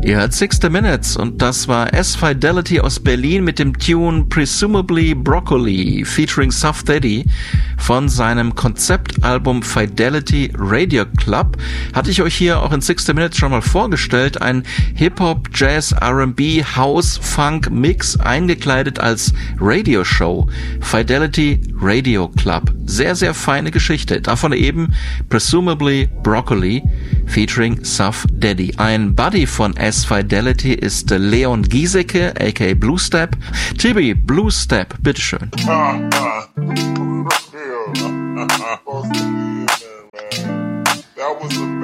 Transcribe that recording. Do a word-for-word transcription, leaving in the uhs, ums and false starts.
Ihr hört sixty Minutes und das war S-Fidelity aus Berlin mit dem Tune Presumably Broccoli featuring Suff Daddy von seinem Konzeptalbum Fidelity Radio Club. Hatte ich euch hier auch in sixty Minutes schon mal vorgestellt. Ein Hip-Hop, Jazz, R and B, House, Funk Mix eingekleidet als Radioshow. Fidelity Radio Club. Sehr, sehr feine Geschichte. Davon eben Presumably Broccoli featuring Suff Daddy. Ein Buddy von S-Fidelity ist Leon Giesecke, aka Blue Step. Tibi, Blue Step, bitteschön. Ah, ah. That was a